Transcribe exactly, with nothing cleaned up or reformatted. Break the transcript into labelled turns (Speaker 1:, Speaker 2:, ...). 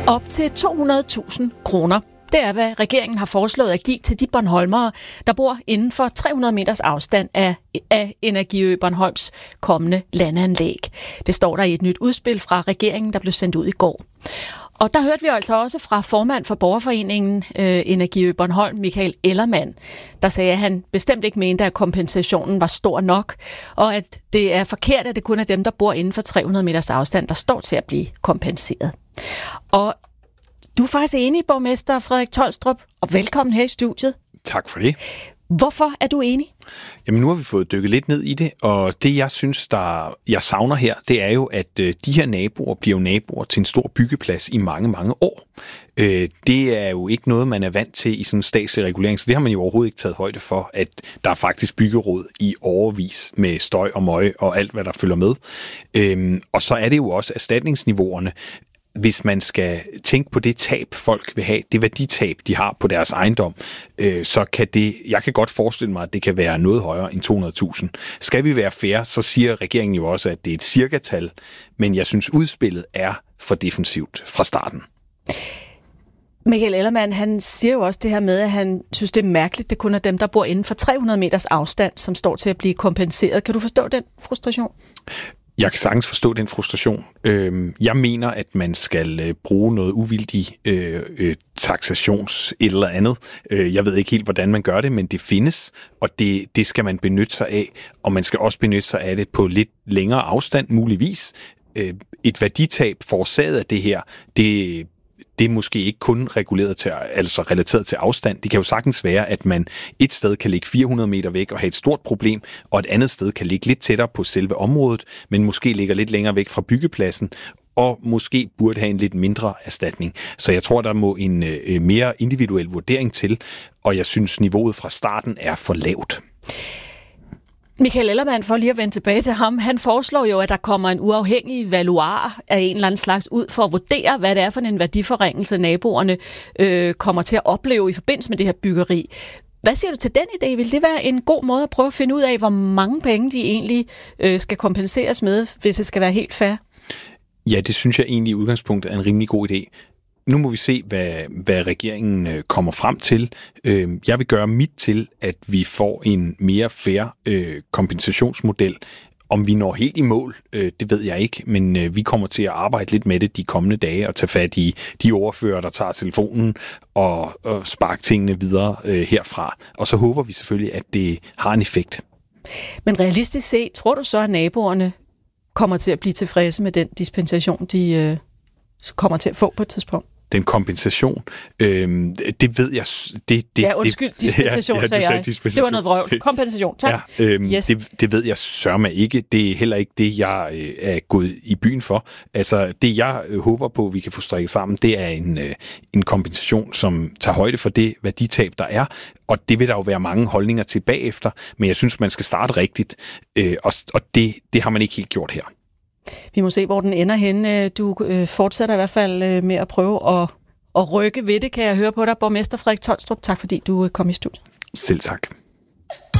Speaker 1: Op til to hundrede tusind kroner. Det er, hvad regeringen har foreslået at give til de bornholmere, der bor inden for tre hundrede meters afstand af, af Energiø Bornholms kommende landanlæg. Det står der i et nyt udspil fra regeringen, der blev sendt ud i går. Og der hørte vi altså også fra formand for borgerforeningen øh, Energiø Bornholm, Michael Ellermann, der sagde, at han bestemt ikke mente, at kompensationen var stor nok, og at det er forkert, at det kun er dem, der bor inden for tre hundrede meters afstand, der står til at blive kompenseret. Og du er faktisk enig, borgmester Frederik Tolstrup, og velkommen her i studiet.
Speaker 2: Tak for det.
Speaker 1: Hvorfor er du enig?
Speaker 2: Jamen nu har vi fået dykket lidt ned i det, og det jeg synes, der jeg savner her, det er jo, at øh, de her naboer bliver naboer til en stor byggeplads i mange, mange år. Øh, det er jo ikke noget, man er vant til i sådan en statslig regulering, så det har man jo overhovedet ikke taget højde for, at der er faktisk byggeråd i årevis med støj og møg og alt, hvad der følger med. Øh, og så er det jo også erstatningsniveauerne. Hvis man skal tænke på det tab, folk vil have, det værditab, de har på deres ejendom, øh, så kan det, jeg kan godt forestille mig, at det kan være noget højere end to hundrede tusind. Skal vi være fair, så siger regeringen jo også, at det er et cirkatal, men jeg synes, udspillet er for defensivt fra starten.
Speaker 1: Michael Ellermann, han siger jo også det her med, at han synes, det er mærkeligt, det kun er dem, der bor inden for tre hundrede meters afstand, som står til at blive kompenseret. Kan du forstå den frustration?
Speaker 2: Jeg kan sagtens forstå den frustration. Jeg mener, at man skal bruge noget uvildig øh, taxations et eller andet. Jeg ved ikke helt, hvordan man gør det, men det findes, og det, det skal man benytte sig af. Og man skal også benytte sig af det på lidt længere afstand, muligvis. Et værditab forårsaget af det her, det det er måske ikke kun reguleret til, altså relateret til afstand. Det kan jo sagtens være, at man et sted kan ligge fire hundrede meter væk og have et stort problem, og et andet sted kan ligge lidt tættere på selve området, men måske ligger lidt længere væk fra byggepladsen, og måske burde have en lidt mindre erstatning. Så jeg tror, der må en øh, mere individuel vurdering til, og jeg synes, niveauet fra starten er for lavt.
Speaker 1: Michael Ellermann, for lige at vende tilbage til ham, han foreslår jo, at der kommer en uafhængig valuar af en eller anden slags ud for at vurdere, hvad det er for en værdiforringelse, naboerne øh, kommer til at opleve i forbindelse med det her byggeri. Hvad siger du til den idé? Vil det være en god måde at prøve at finde ud af, hvor mange penge de egentlig øh, skal kompenseres med, hvis det skal være helt fair?
Speaker 2: Ja, det synes jeg egentlig i udgangspunktet er en rimelig god idé. Nu må vi se, hvad, hvad regeringen øh, kommer frem til. Øh, jeg vil gøre mit til, at vi får en mere fair øh, kompensationsmodel. Om vi når helt i mål, øh, det ved jeg ikke, men øh, vi kommer til at arbejde lidt med det de kommende dage og tage fat i de ordfører, der tager telefonen og, og sparke tingene videre øh, herfra. Og så håber vi selvfølgelig, at det har en effekt.
Speaker 1: Men realistisk set, tror du så, at naboerne kommer til at blive tilfredse med den dispensation, de øh, kommer til at få på et tidspunkt?
Speaker 2: Den kompensation, øh, det ved jeg... Det, det,
Speaker 1: ja, undskyld, dispensation, ja, ja, sagde jeg. Dispensation. Det var noget vrøvl. Det, kompensation, tak.
Speaker 2: Ja, øh, yes. det, det ved jeg sørme ikke. Det er heller ikke det, jeg øh, er gået i byen for. Altså, det jeg øh, håber på, vi kan få strikket sammen, det er en, øh, en kompensation, som tager højde for det værditab, der er. Og det vil der jo være mange holdninger til bagefter, men jeg synes, man skal starte rigtigt, øh, og, og det, det har man ikke helt gjort her.
Speaker 1: Vi må se, hvor den ender henne. Du fortsætter i hvert fald med at prøve at, at rykke ved det, kan jeg høre på dig, borgmester Frederik Tolstrup. Tak fordi du kom i studiet.
Speaker 2: Selv tak.